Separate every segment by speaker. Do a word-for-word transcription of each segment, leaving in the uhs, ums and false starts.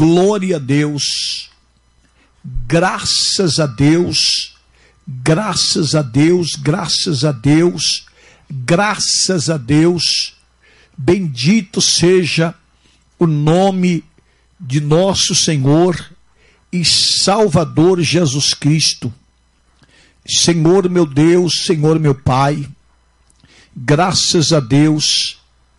Speaker 1: Glória a Deus, graças a Deus, graças a Deus, graças a Deus, graças a Deus. Bendito seja o nome de nosso Senhor e Salvador Jesus Cristo. Senhor meu Deus, Senhor meu Pai, graças a Deus,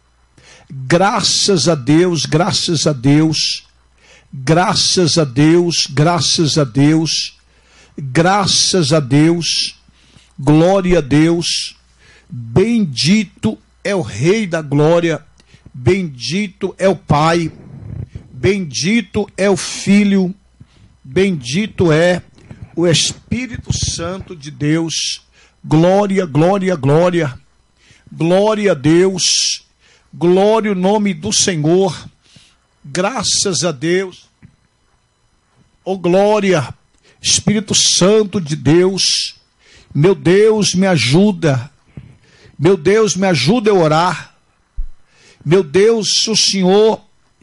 Speaker 1: graças a Deus, graças a Deus, graças a Deus, graças a Deus, graças a Deus, glória a Deus. Bendito é o Rei da Glória, bendito é o Pai, bendito é o Filho, bendito é o Espírito Santo de Deus. Glória, glória, glória, glória a Deus, glória ao nome do Senhor, graças a Deus. Oh glória, Espírito Santo de Deus, meu Deus me ajuda, meu Deus me ajuda a orar, meu Deus, se o Senhor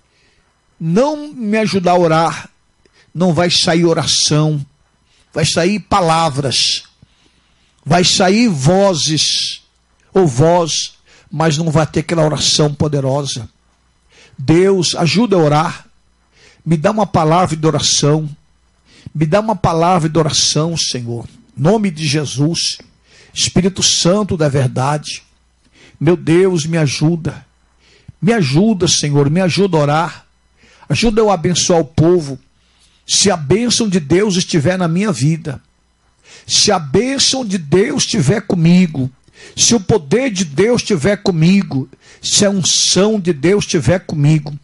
Speaker 1: não me ajudar a orar, não vai sair oração, vai sair palavras, vai sair vozes, ou voz, mas não vai ter aquela oração poderosa. Deus, ajuda a orar, me dá uma palavra de oração, me dá uma palavra de oração, Senhor, em nome de Jesus, Espírito Santo da verdade, meu Deus, me ajuda, me ajuda, Senhor, me ajuda a orar, ajuda eu a abençoar o povo. Se a bênção de Deus estiver na minha vida, se a bênção de Deus estiver comigo, se o poder de Deus estiver comigo, se a unção de Deus estiver comigo,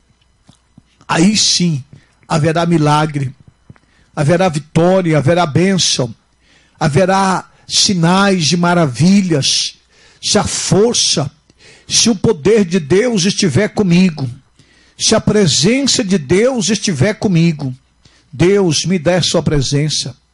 Speaker 1: aí sim haverá milagre, haverá vitória, haverá bênção, haverá sinais de maravilhas. Se a força, se o poder de Deus estiver comigo, se a presença de Deus estiver comigo, Deus me dê a sua presença.